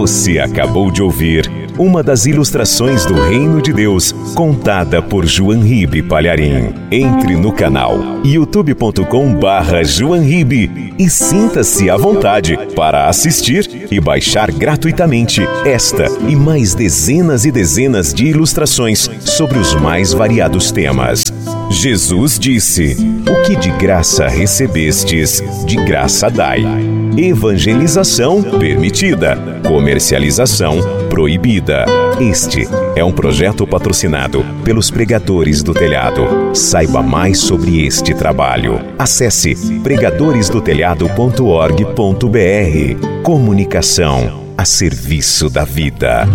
Você acabou de ouvir uma das ilustrações do Reino de Deus, contada por João Ribe Palharim. Entre no canal youtube.com/João Ribe e sinta-se à vontade para assistir e baixar gratuitamente esta e mais dezenas e dezenas de ilustrações sobre os mais variados temas. Jesus disse: "O que de graça recebestes, de graça dai." Evangelização permitida, comercialização proibida. Este é um projeto patrocinado pelos Pregadores do Telhado. Saiba mais sobre este trabalho. Acesse pregadoresdotelhado.org.br. Comunicação a serviço da vida.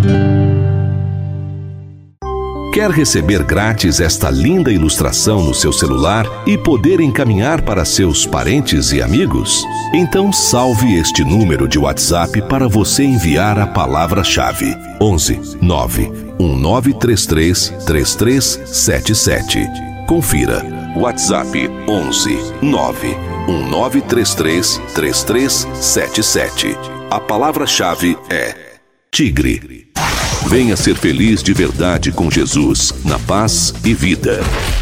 Quer receber grátis esta linda ilustração no seu celular e poder encaminhar para seus parentes e amigos? Então salve este número de WhatsApp para você enviar a palavra-chave: 11 9 1933 3377. Confira. WhatsApp 11 9 1933 3377. A palavra-chave é Tigre. Venha ser feliz de verdade com Jesus, na paz e vida.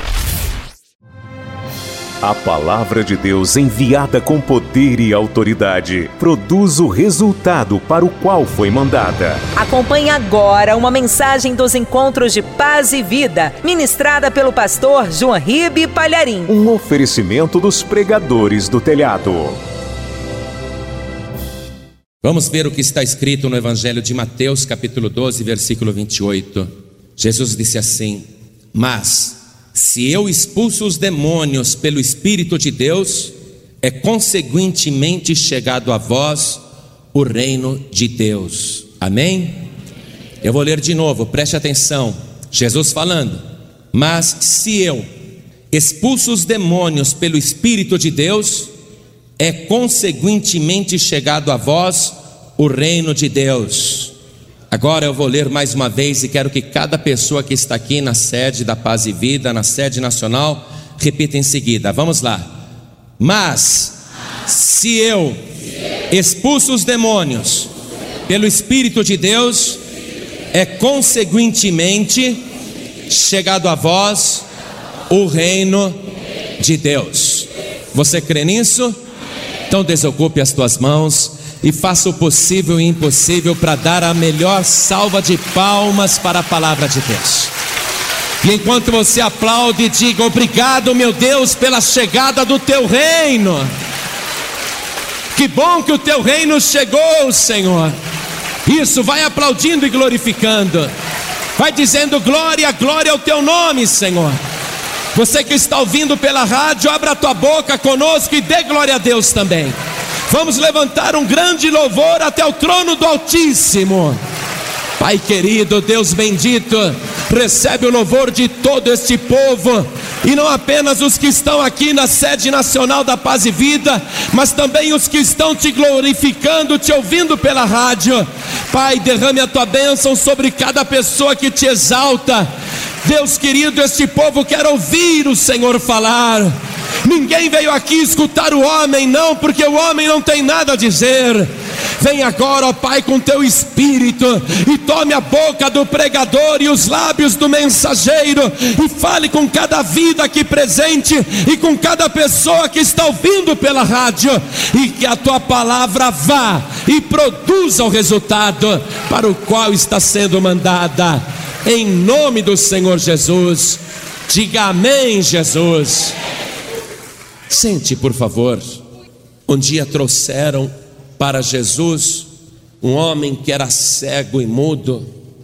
A palavra de Deus, enviada com poder e autoridade, produz o resultado para o qual foi mandada. Acompanhe agora uma mensagem dos Encontros de Paz e Vida, ministrada pelo pastor João Ribe Palharim. Um oferecimento dos Pregadores do Telhado. Vamos ver o que está escrito no Evangelho de Mateus, capítulo 12, versículo 28. Jesus disse assim: "Mas, se eu expulso os demônios pelo Espírito de Deus, é consequentemente chegado a vós o reino de Deus." Amém? Eu vou ler de novo, preste atenção. Jesus falando: "Mas se eu expulso os demônios pelo Espírito de Deus, é consequentemente chegado a vós o reino de Deus." Agora eu vou ler mais uma vez e quero que cada pessoa que está aqui na sede da Paz e Vida, na sede nacional, repita em seguida. Vamos lá. "Mas se eu expulso os demônios pelo Espírito de Deus, é consequentemente chegado a vós o reino de Deus." Você crê nisso? Então desocupe as tuas mãos e faça o possível e impossível para dar a melhor salva de palmas para a palavra de Deus. E enquanto você aplaude, diga: "Obrigado, meu Deus, pela chegada do teu reino. Que bom que o teu reino chegou, Senhor." Isso, vai aplaudindo e glorificando. Vai dizendo: "Glória, glória ao teu nome, Senhor." Você que está ouvindo pela rádio, abra a tua boca conosco e dê glória a Deus também. Vamos levantar um grande louvor até o trono do Altíssimo. Pai querido, Deus bendito, recebe o louvor de todo este povo, e não apenas os que estão aqui na sede nacional da Paz e Vida, mas também os que estão te glorificando, te ouvindo pela rádio. Pai, derrame a tua bênção sobre cada pessoa que te exalta. Deus querido, este povo quer ouvir o Senhor falar. Ninguém veio aqui escutar o homem, não, porque o homem não tem nada a dizer. Vem agora, ó Pai, com teu Espírito, e tome a boca do pregador e os lábios do mensageiro, e fale com cada vida aqui presente e com cada pessoa que está ouvindo pela rádio, e que a tua palavra vá e produza o resultado para o qual está sendo mandada. Em nome do Senhor Jesus, diga amém, Jesus. Sente, por favor. Um dia trouxeram para Jesus um homem que era cego e mudo.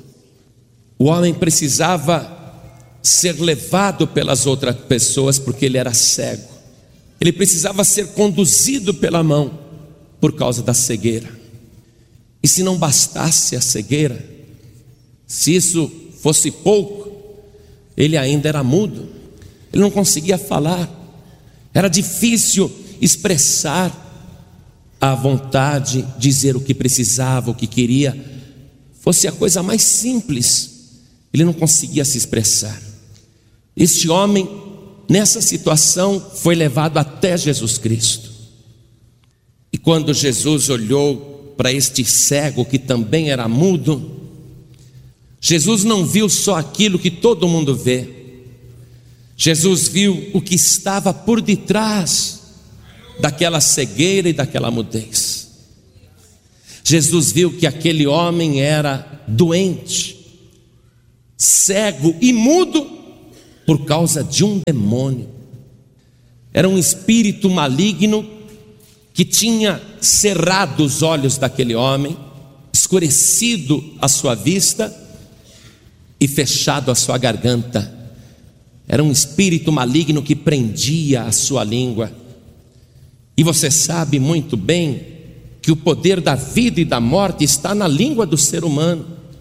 O homem precisava ser levado pelas outras pessoas porque ele era cego. Ele precisava ser conduzido pela mão por causa da cegueira. E se não bastasse a cegueira, se isso fosse pouco, ele ainda era mudo. Ele não conseguia falar. Era difícil expressar a vontade, dizer o que precisava, o que queria. Fosse a coisa mais simples, ele não conseguia se expressar. Este homem, nessa situação, foi levado até Jesus Cristo. E quando Jesus olhou para este cego que também era mudo, Jesus não viu só aquilo que todo mundo vê. Jesus viu o que estava por detrás daquela cegueira e daquela mudez. Jesus viu que aquele homem era doente, cego e mudo por causa de um demônio. Era um espírito maligno que tinha cerrado os olhos daquele homem, escurecido a sua vista e fechado a sua garganta. Era um espírito maligno que prendia a sua língua. E você sabe muito bem que o poder da vida e da morte está na língua do ser humano.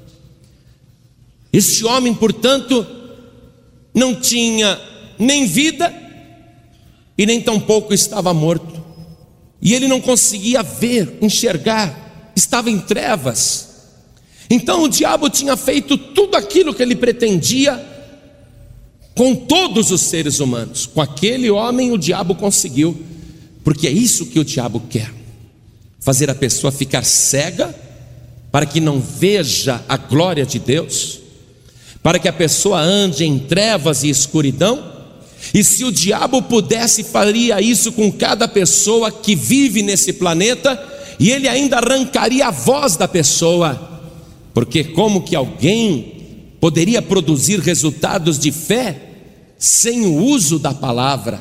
Este homem, portanto, não tinha nem vida e nem tampouco estava morto. E ele não conseguia ver, enxergar, estava em trevas. Então o diabo tinha feito tudo aquilo que ele pretendia com todos os seres humanos. Com aquele homem o diabo conseguiu, porque é isso que o diabo quer: fazer a pessoa ficar cega, para que não veja a glória de Deus, para que a pessoa ande em trevas e escuridão. E se o diabo pudesse, faria isso com cada pessoa que vive nesse planeta, e ele ainda arrancaria a voz da pessoa. Porque como que alguém poderia produzir resultados de fé sem o uso da palavra?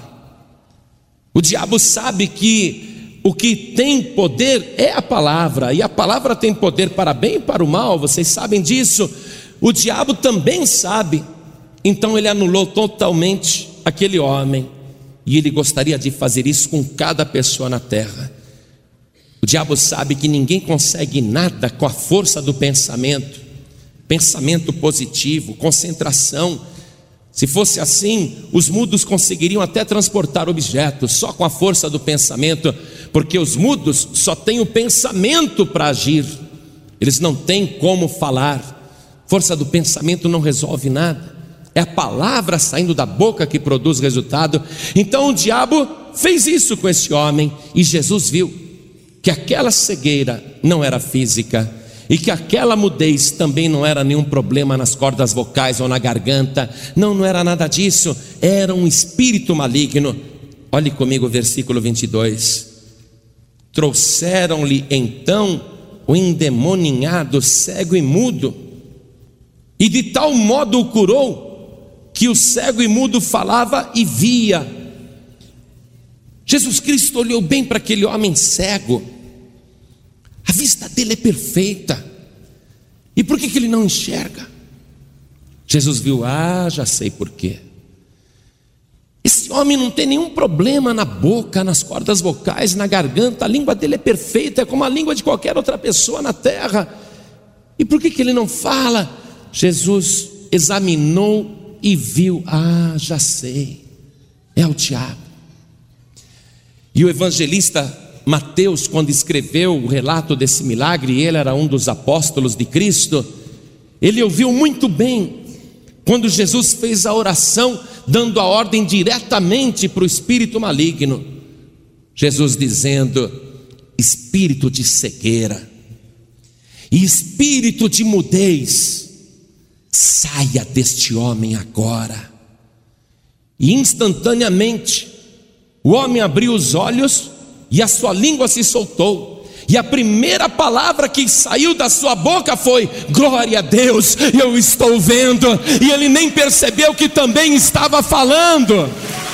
O diabo sabe que o que tem poder é a palavra, e a palavra tem poder para bem e para o mal, vocês sabem disso. O diabo também sabe. Então ele anulou totalmente aquele homem, e ele gostaria de fazer isso com cada pessoa na terra. O diabo sabe que ninguém consegue nada com a força do pensamento, pensamento positivo, concentração. Se fosse assim, os mudos conseguiriam até transportar objetos só com a força do pensamento, porque os mudos só têm o pensamento para agir, eles não têm como falar. Força do pensamento não resolve nada, é a palavra saindo da boca que produz resultado. Então o diabo fez isso com esse homem, e Jesus viu que aquela cegueira não era física, e que aquela mudez também não era nenhum problema nas cordas vocais ou na garganta. Não era nada disso, era um espírito maligno. Olhe comigo o versículo 22. Trouxeram-lhe então o endemoninhado, cego e mudo, e de tal modo o curou, que o cego e mudo falava e via. Jesus Cristo olhou bem para aquele homem cego. A vista dele é perfeita. E por que ele não enxerga? Jesus viu: já sei por quê. Esse homem não tem nenhum problema na boca, nas cordas vocais, na garganta. A língua dele é perfeita, é como a língua de qualquer outra pessoa na terra. E por que ele não fala? Jesus examinou e viu: já sei, é o diabo. E o evangelista Mateus, quando escreveu o relato desse milagre, ele era um dos apóstolos de Cristo, ele ouviu muito bem quando Jesus fez a oração, dando a ordem diretamente para o espírito maligno. Jesus dizendo: espírito de cegueira e espírito de mudez, saia deste homem agora. E instantaneamente o homem abriu os olhos e a sua língua se soltou, e a primeira palavra que saiu da sua boca foi: glória a Deus, eu estou vendo. E ele nem percebeu que também estava falando.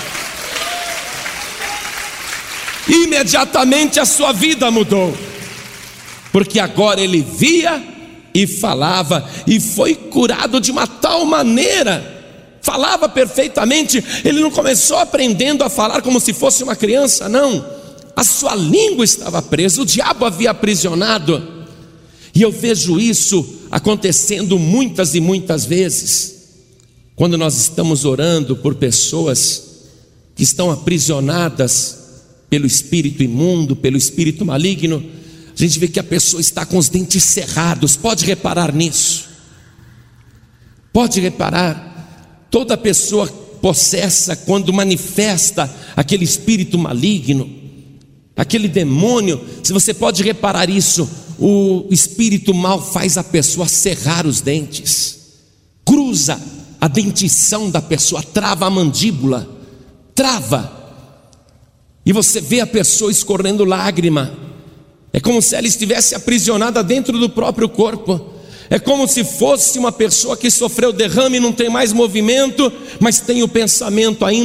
Imediatamente a sua vida mudou, porque agora ele via e falava, e foi curado de uma tal maneira, falava perfeitamente. Ele não começou aprendendo a falar como se fosse uma criança, não. A sua língua estava presa, o diabo havia aprisionado. E eu vejo isso acontecendo muitas e muitas vezes, quando nós estamos orando por pessoas que estão aprisionadas pelo espírito imundo, pelo espírito maligno. A gente vê que a pessoa está com os dentes cerrados. Pode reparar nisso, pode reparar. Toda pessoa possessa, quando manifesta aquele espírito maligno, aquele demônio, se você pode reparar isso, o espírito mal faz a pessoa cerrar os dentes, cruza a dentição da pessoa, trava a mandíbula, trava, e você vê a pessoa escorrendo lágrima. É como se ela estivesse aprisionada dentro do próprio corpo. É como se fosse uma pessoa que sofreu derrame e não tem mais movimento, mas tem o pensamento ainda